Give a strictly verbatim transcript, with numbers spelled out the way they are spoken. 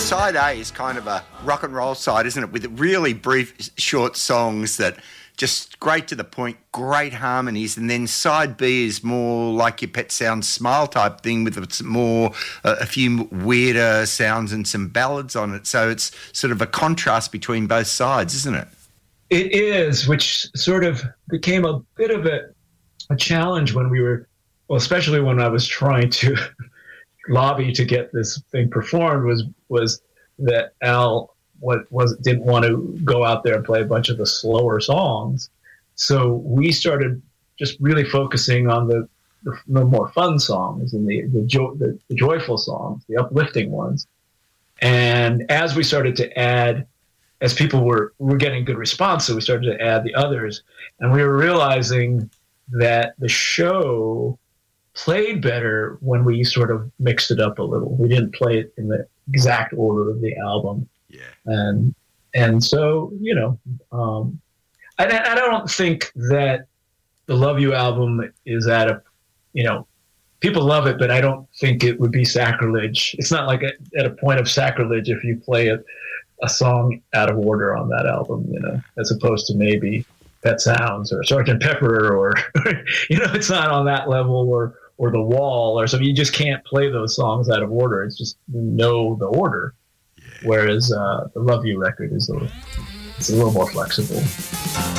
side A is kind of a rock and roll side, isn't it? With really brief, short songs that just great to the point, great harmonies. And then side B is more like your Pet Sounds Smile type thing with some more, uh, a few weirder sounds and some ballads on it. So it's sort of a contrast between both sides, isn't it? It is, which sort of became a bit of a, a challenge when we were, well, especially when I was trying to lobby to get this thing performed, was was that Al what was didn't want to go out there and play a bunch of the slower songs. So we started just really focusing on the, the, the more fun songs and the the, jo- the the joyful songs, the uplifting ones. And as we started to add, as people were were getting good response, so we started to add the others, and we were realizing that the show played better when we sort of mixed it up a little. We didn't play it in the exact order of the album. Yeah. And and so, you know, um, I, I don't think that the Love You album is at a, you know, people love it, but I don't think it would be sacrilege. It's not like a, at a point of sacrilege if you play a, a song out of order on that album, you know, as opposed to maybe Pet Sounds or Sergeant Pepper or, you know, it's not on that level, or or The Wall or something. You just can't play those songs out of order. It's just, you know, the order. Whereas uh, the Love You record is a, it's a little more flexible.